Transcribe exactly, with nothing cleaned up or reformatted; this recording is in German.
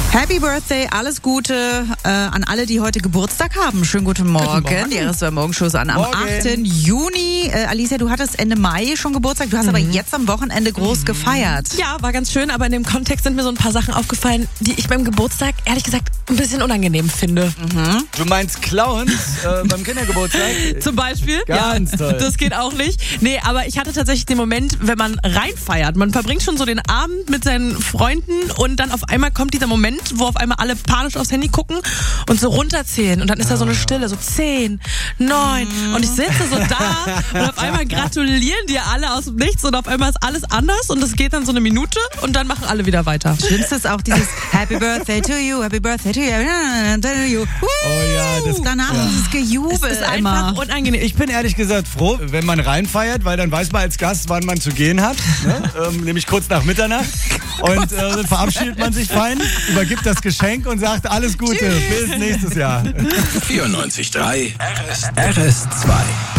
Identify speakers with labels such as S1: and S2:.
S1: Happy Birthday, alles Gute äh, an alle, die heute Geburtstag haben. Schönen guten Morgen.
S2: Guten Morgen.
S1: Die R S zwei Morgenshow ist an am
S2: Morgen.
S1: achten Juni. Äh, Alicia, du hattest Ende Mai schon Geburtstag. Du hast
S3: Mhm.
S1: aber jetzt am Wochenende groß mhm. gefeiert.
S3: Ja, war ganz schön, aber in dem Kontext sind mir so ein paar Sachen aufgefallen, die ich beim Geburtstag, ehrlich gesagt, ein bisschen unangenehm finde.
S1: Mhm.
S2: Du meinst Clowns äh, beim Kindergeburtstag?
S3: Zum Beispiel.
S2: Ganz
S3: ja,
S2: toll.
S3: Das geht auch nicht. Nee, aber ich hatte tatsächlich den Moment, wenn man reinfeiert. Man verbringt schon so den Abend mit seinen Freunden und dann auf einmal kommt dieser Moment, wo auf einmal alle panisch aufs Handy gucken und so runterzählen. Und dann ist da so eine Stille, so zehn, neun. Und ich sitze so da und auf einmal gratulieren dir alle aus dem Nichts und auf einmal ist alles anders und es geht dann so eine Minute und dann machen alle wieder weiter.
S1: Schlimmste ist auch dieses Happy Birthday to you, Happy Birthday to you, to you.
S2: Oh ja, das
S1: Danach
S2: ja.
S1: dieses Gejubel
S3: Es ist
S1: immer.
S3: einfach unangenehm.
S2: Ich bin ehrlich gesagt froh, wenn man reinfeiert, weil dann weiß man als Gast, wann man zu gehen hat. Ne? ähm, nämlich kurz nach Mitternacht. Und äh, dann verabschiedet man sich fein, übergibt das Geschenk und sagt alles Gute. Tschüss. Bis nächstes Jahr.
S4: vierundneunzig Komma drei R S zwei.